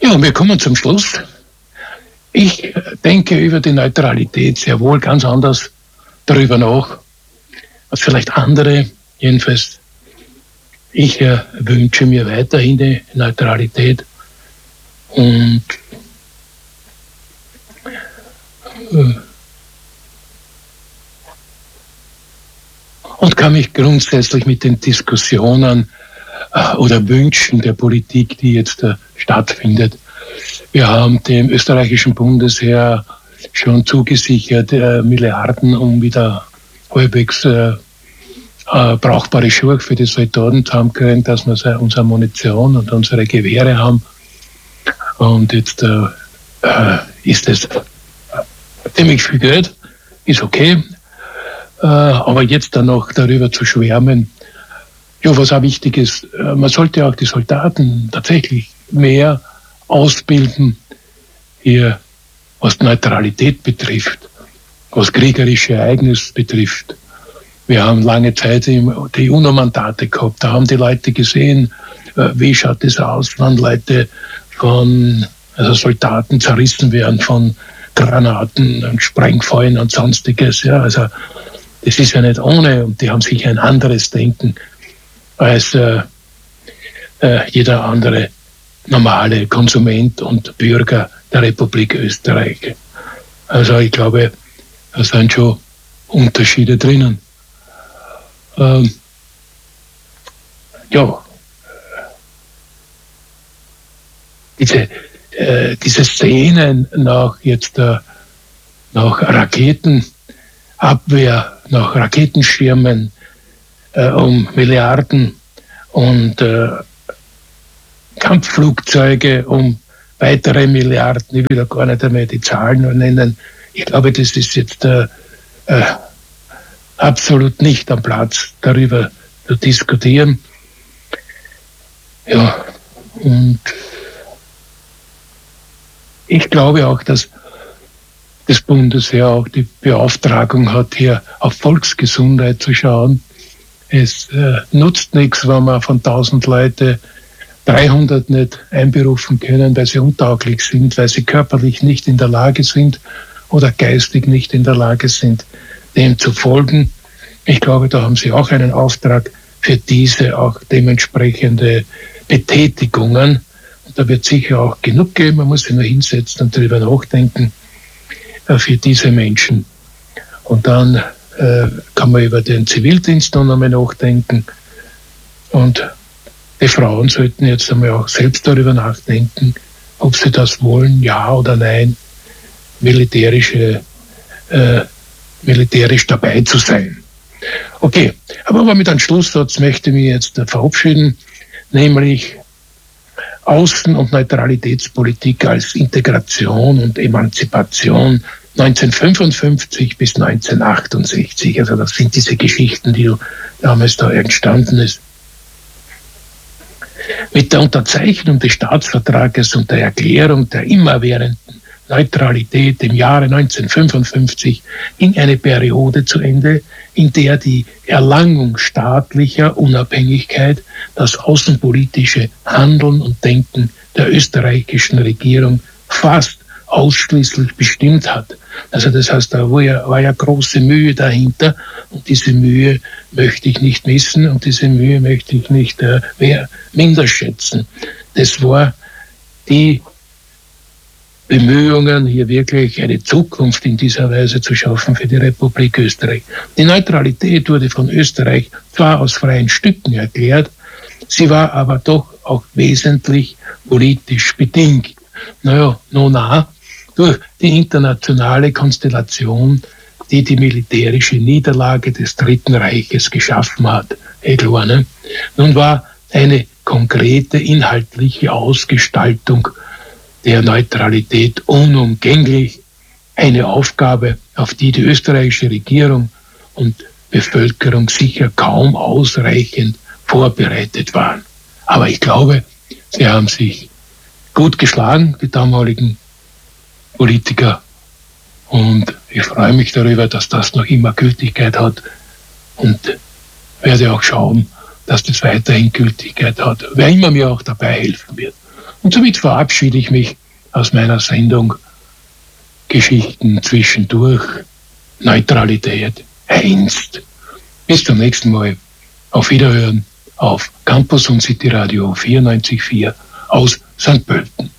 Ja, wir kommen zum Schluss. Ich denke über die Neutralität sehr wohl ganz anders darüber nach, als vielleicht andere. Jedenfalls, ich wünsche mir weiterhin die Neutralität und kann mich grundsätzlich mit den Diskussionen oder Wünschen der Politik, die jetzt stattfindet. Wir haben dem österreichischen Bundesheer schon zugesichert, Milliarden, um wieder halbwegs brauchbare Schuhe für die Soldaten zu haben können, dass wir unsere Munition und unsere Gewehre haben. Und jetzt ist es ziemlich viel Geld, ist okay. Aber jetzt dann noch darüber zu schwärmen, ja, was auch wichtig ist, man sollte auch die Soldaten tatsächlich mehr ausbilden, hier was Neutralität betrifft, was kriegerische Ereignisse betrifft. Wir haben lange Zeit die UNO-Mandate gehabt, da haben die Leute gesehen, wie schaut es aus, wenn Leute Soldaten zerrissen werden von Granaten und Sprengfallen und sonstiges. Ja, also das ist ja nicht ohne und die haben sicher ein anderes Denken als jeder andere normale Konsument und Bürger der Republik Österreich. Also ich glaube, da sind schon Unterschiede drinnen. Diese Szenen nach Raketenabwehr, nach Raketenschirmen um Milliarden und Kampfflugzeuge um weitere Milliarden, ich will ja gar nicht einmal die Zahlen nennen. Ich glaube, das ist jetzt absolut nicht am Platz, darüber zu diskutieren. Ja, und ich glaube auch, dass das Bundesheer auch die Beauftragung hat, hier auf Volksgesundheit zu schauen. Es nutzt nichts, wenn man von 1000 Leuten 300 nicht einberufen können, weil sie untauglich sind, weil sie körperlich nicht in der Lage sind oder geistig nicht in der Lage sind, dem zu folgen. Ich glaube, da haben sie auch einen Auftrag für diese auch dementsprechende Betätigungen. Und da wird sicher auch genug geben. Man muss sich nur hinsetzen und darüber nachdenken für diese Menschen. Und dann kann man über den Zivildienst noch einmal nachdenken. Und die Frauen sollten jetzt einmal auch selbst darüber nachdenken, ob sie das wollen, ja oder nein, militärisch dabei zu sein. Okay, aber mit einem Schlusssatz möchte ich mich jetzt verabschieden, nämlich Außen- und Neutralitätspolitik als Integration und Emanzipation 1955 bis 1968. Also das sind diese Geschichten, die damals da entstanden ist. Mit der Unterzeichnung des Staatsvertrages und der Erklärung der immerwährenden Neutralität im Jahre 1955 ging eine Periode zu Ende, in der die Erlangung staatlicher Unabhängigkeit das außenpolitische Handeln und Denken der österreichischen Regierung fast ausschließlich bestimmt hat. Also das heißt, da war ja große Mühe dahinter und diese Mühe möchte ich nicht missen und diese Mühe möchte ich nicht minder schätzen. Das war die Bemühungen, hier wirklich eine Zukunft in dieser Weise zu schaffen für die Republik Österreich. Die Neutralität wurde von Österreich zwar aus freien Stücken erklärt, sie war aber doch auch wesentlich politisch bedingt. Durch die internationale Konstellation, die die militärische Niederlage des Dritten Reiches geschaffen hat. Klar, ne? Nun war eine konkrete inhaltliche Ausgestaltung der Neutralität unumgänglich, eine Aufgabe, auf die die österreichische Regierung und Bevölkerung sicher kaum ausreichend vorbereitet waren. Aber ich glaube, sie haben sich gut geschlagen, die damaligen Politiker. Und ich freue mich darüber, dass das noch immer Gültigkeit hat und werde auch schauen, dass das weiterhin Gültigkeit hat, wer immer mir auch dabei helfen wird. Und somit verabschiede ich mich aus meiner Sendung Geschichten zwischendurch, Neutralität, einst. Bis zum nächsten Mal. Auf Wiederhören auf Campus und City Radio 94.4 aus St. Pölten.